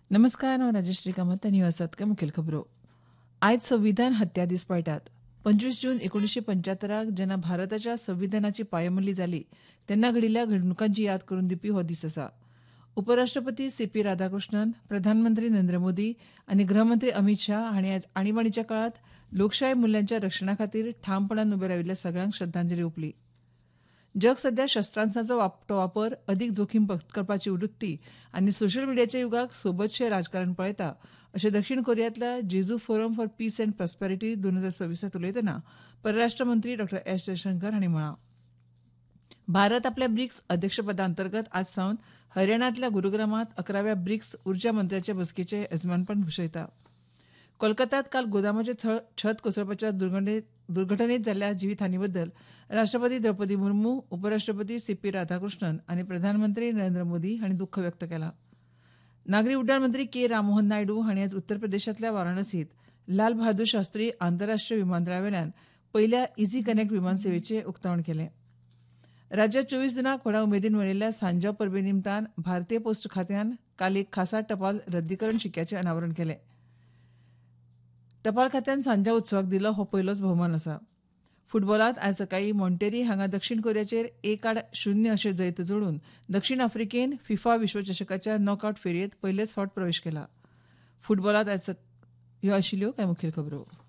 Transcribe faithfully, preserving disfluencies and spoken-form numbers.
नमस्कार हांव राजेश्री कामत आनी ह्यो आसात कांय मुखेल खबरो. आयज संविधान हत्या दीस पळटात. पंचवीस जून एकोणीशे पंच्यात्तराक जेन्ना भारताच्या संविधानाची पायमल्ली जाली तेन्ना घडिल्ल्या घडणुकांची याद करून दिवपी हो दीस आसा. उपराष्ट्रपती सी पी राधाकृष्णन, प्रधानमंत्री नरेंद्र मोदी आनी गृहमंत्री अमित शाह हांणी आयज आणिबाणीच्या काळात लोकशाय मुल्यांच्या रक्षणा खातीर ठामपणान उबे राविल्ल्या सगळ्यांक श्रद्धांजली ओंपली. जग सध्या शस्त्रांसांचो वापर अदीक जोखीम पत्करपाची वृत्ती आनी सोशल मिडियाच्या युगाक सोबतशें राजकारण पळयता अशें दक्षिण कोरियांतल्या जेजू forum for peace and prosperity दोन हजार सव्वीसात उलयतना परराष्ट्र मंत्री डॉ एस जयशंकर हांणी म्हळां. भारत आपल्या ब्रिक्स अध्यक्षपदा अंतर्गत आज सावन हरियाणांतल्या गुरुग्रामांत अकराव्या ब्रिक्स उर्जा मंत्र्यांचे बसकेचें येजमानपण भुशयता. कोलकात्यांत काल गोदामाचें छत कोसळपाच्या दुर्घटणेंत जाल्ल्या जिवीतहानी बद्दल राष्ट्रपती द्रौपदी मुर्मू, उपराष्ट्रपती सी पी राधाकृष्णन आनी प्रधानमंत्री नरेंद्र मोदी हांणी दुख्ख व्यक्त केलां. नागरी उड्डाण मंत्री के राममोहन नायडू हांणी आयज उत्तर प्रदेशांतल्या वाराणसींत लाल बहादूर शास्त्री आंतरराष्ट्रीय विमानतळावेल्यान पयल्या इझी कनेक्ट विमान सेवेचें उक्तावण केलें. राज्यांत चोवीस जूनाक व्हडा उमेदीन मनयल्ल्या सांजाव परबे निमतान भारतीय पोस्ट खात्यान काल एक खासा टपाल रद्दीकरण शिक्क्याचें अनावरण केलें. टपाल खात्यान सांजाव उत्सवाक दिलो हो पयलोच भोवमान आसा. फुटबॉलांत आयज सकाळीं मॉन्टेरी हांगा दक्षिण कोरियाचेर एक आड शुन्य अशें जैत जोडून दक्षिण आफ्रिकेन फिफा विश्वचषकाच्या नॉकआवट फेरयेंत पयलेच फावट प्रवेश केला. फुटबॉलांत आयज ह्यो आशिल्ल्यो कांय मुखेल खबरो.